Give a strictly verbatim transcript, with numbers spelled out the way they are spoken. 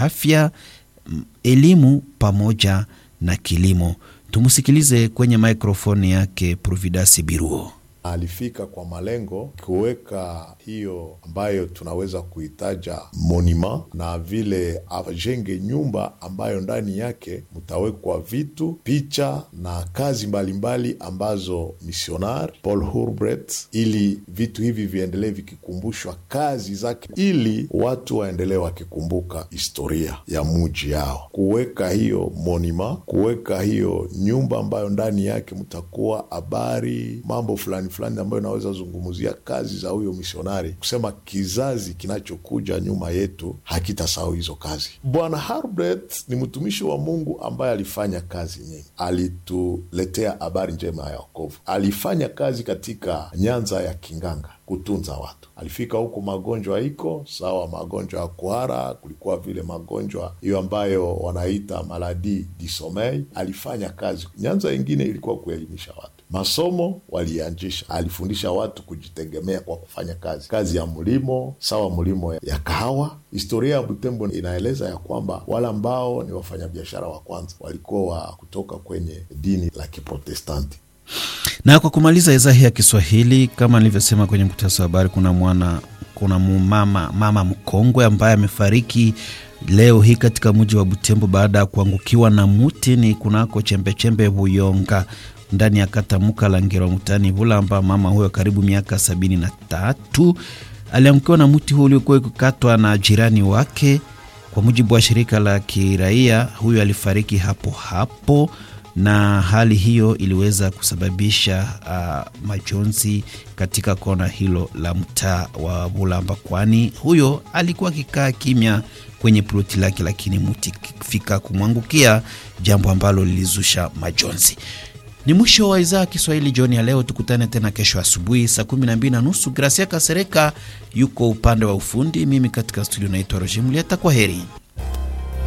afya, elimu pamoja na kilimo. Tumusikilize kwenye mikrofoni yake Providence Biruo. Alifika kwa malengo kuweka hiyo ambayo tunaweza kuitaja monima, na vile ajenge nyumba ambayo ndani yake mtawekwa vitu, picha na kazi mbalimbali mbali ambazo misionari Paul Hurlbret, ili vitu hivi viendelee vikikumbushwa kazi zake, ili watu waendelee wakikumbuka historia ya muji yao. Kuweka hiyo monima, kuweka hiyo nyumba ambayo ndani yake mtakuwa habari, mambo fulani fulani ambayo naweza zungumzia kazi za huyo misionari, kusema kizazi kinachokuja nyuma yetu hakitasahau hizo kazi. Bwana Hurlbret ni mtumishi wa Mungu ambaye alifanya kazi nyingi. Alituletea habari njema ya wokovu. Alifanya kazi katika nyanza ya kinganga, kutunza watu. Alifika huko magonjwa iko sawa, magonjwa ya kuhara, kulikuwa vile magonjwa hiyo ambayo wanaita maladi di sommeil. Alifanya kazi. Nyanza ingine ilikuwa kuelimisha watu. Masomo walianzisha, alifundisha watu kujitegemea kwa kufanya kazi. Kazi ya mlimo, sawa mlimo ya kahawa. Historia ya Butembo inaeleza ya kwamba wala ambao ni wafanyabiashara wa kwanza walikuwa wa kutoka kwenye dini la Kiprotestanti. Na kwa kumaliza idhaa ya Kiswahili, kama nilivyosema kwenye mkutano wa habari, kuna mwana kuna mama mama mkongwe ambaye amefariki leo hii katika mji wa Butembo baada ya kuangukiwa na muti ni kunako chembe chembe Buyonga ndani ya kata Mukala Ngero mutani Bulamba. Mama huyo karibu miaka sabini na tatu aliangukiwa na muti huo uliokuwa kukatwa na jirani wake. Kwa mujibu wa shirika la kiraia, huyo alifariki hapo hapo, na hali hiyo iliweza kusababisha uh, majonzi katika kona hilo la mtaa wa Bulamba, kwani huyo alikuwa kikaa kimya kwenye ploti lake, lakini muti fika kumwangukia, jambo ambalo lilizusha majonzi. Ni mwisho wa idhaa Kiswahili jioni ya leo. Tukutane tena kesho asubuhi saa kumi na mbili na nusu. Gracia Kasereka yuko upande wa ufundi, mimi katika studio naitwa Roger Muliata. Kwa heri.